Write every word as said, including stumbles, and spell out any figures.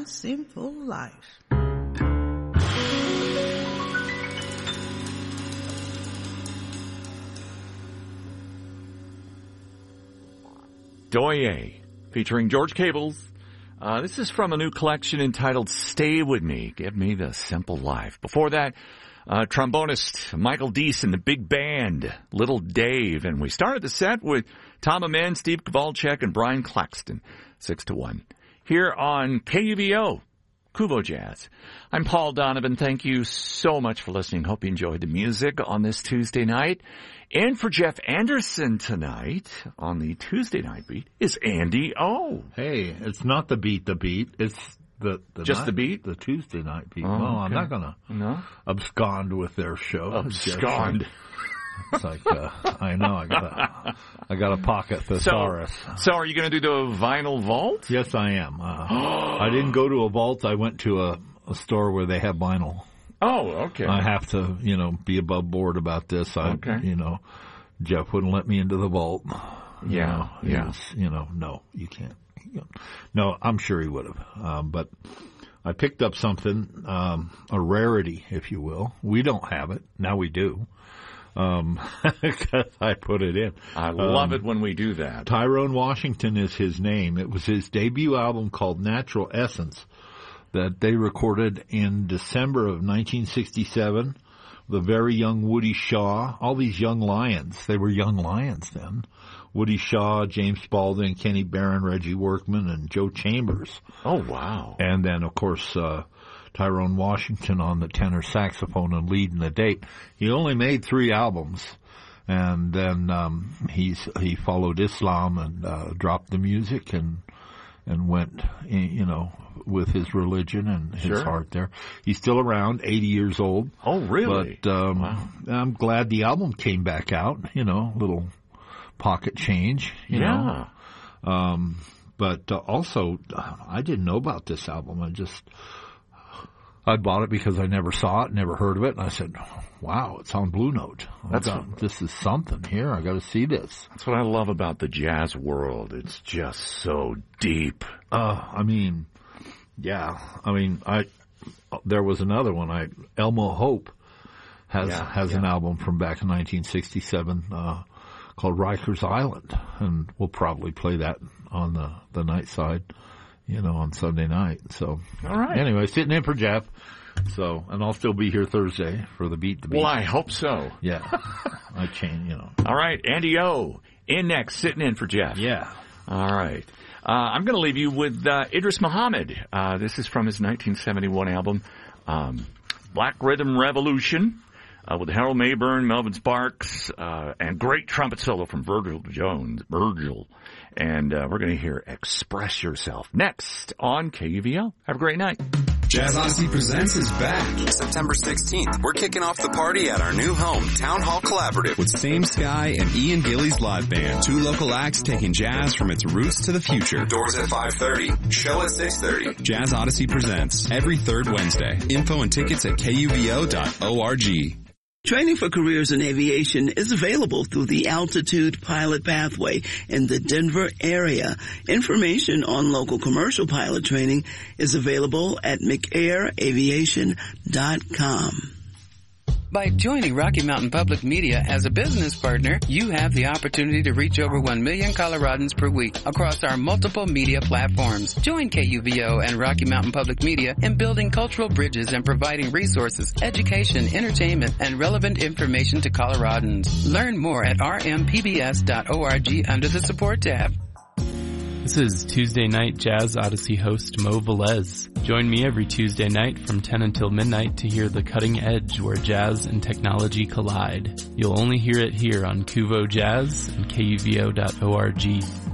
my simple life. Doye, featuring George Cables. Uh, this is from a new collection entitled Stay With Me, Give Me the Simple Life. Before that, uh, trombonist Michael Deese and the big band, Little Dave. And we started the set with Tom Amen, Steve Kowalczyk, and Brian Claxton, six to one. Here on K U V O, Kuvo Jazz. I'm Paul Donovan. Thank you so much for listening. Hope you enjoyed the music on this Tuesday night. And for Jeff Anderson tonight on the Tuesday night beat is Andy O. Hey, it's not the beat, the beat. It's the, the just night, the beat, the Tuesday night beat. Oh, no, okay. I'm not gonna no abscond with their show. Abscond. It's like uh, I know I got a I got a pocket thesaurus. So, so are you going to do the vinyl vault? Yes, I am. Uh, I didn't go to a vault. I went to a, a store where they have vinyl. Oh, okay. I have to, you know, be above board about this. I, okay. You know, Jeff wouldn't let me into the vault. You yeah, know, yeah. Was, you know, no, you can't. No, I'm sure he would have. Um, but I picked up something, um, a rarity, if you will. We don't have it. Now we do. Um, because I put it in. I love um, it when we do that. Tyrone Washington is his name. It was his debut album called Natural Essence that they recorded in December of nineteen sixty-seven. The very young Woody Shaw, all these young lions. They were young lions then. Woody Shaw, James Spaulding, Kenny Barron, Reggie Workman, and Joe Chambers. Oh, wow. And then, of course, uh, Tyrone Washington on the tenor saxophone and leading the date. He only made three albums, and then um, he's he followed Islam and uh, dropped the music and and went, you know, with his religion and his sure. heart there. He's still around, eighty years old. Oh, really? But um, wow. I'm glad the album came back out, you know, little pocket change, you yeah. know. Um, but uh, also, I didn't know about this album. I just... I bought it because I never saw it, never heard of it, and I said, wow, it's on Blue Note. That's got, what, this is something here. I got to see this. That's what I love about the jazz world. It's just so deep. Uh, I mean, yeah. I mean, I there was another one. I Elmo Hope has yeah, has yeah. an album from back in nineteen sixty-seven uh, called Rikers Island, and we'll probably play that on the, the night side. You know, on Sunday night. So, all right. Anyway, sitting in for Jeff. So, and I'll still be here Thursday for the Beat the Beat. Well, I hope so. Yeah. I change, you know. All right. Andy O. in next, sitting in for Jeff. Yeah. All right. Uh, I'm going to leave you with uh, Idris Muhammad. Uh, this is from his nineteen seventy-one album, um, Black Rhythm Revolution, uh, with Harold Mayburn, Melvin Sparks, uh, and great trumpet solo from Virgil Jones. Virgil. And uh, we're going to hear Express Yourself next on K U V L. Have a great night. Jazz Odyssey Presents is back. September sixteenth, we're kicking off the party at our new home, Town Hall Collaborative, with Same Sky and Ian Gillies Live Band. Two local acts taking jazz from its roots to the future. Doors at five thirty, show at six thirty. Jazz Odyssey Presents, every third Wednesday. Info and tickets at K U V O dot org. Training for careers in aviation is available through the Altitude Pilot Pathway in the Denver area. Information on local commercial pilot training is available at mcair aviation dot com. By joining Rocky Mountain Public Media as a business partner, you have the opportunity to reach over one million Coloradans per week across our multiple media platforms. Join K U V O and Rocky Mountain Public Media in building cultural bridges and providing resources, education, entertainment, and relevant information to Coloradans. Learn more at r m p b s dot org under the support tab. This is Tuesday Night Jazz Odyssey host Mo Velez. Join me every Tuesday night from ten until midnight to hear the cutting edge where jazz and technology collide. You'll only hear it here on Kuvo Jazz and K U V O dot org.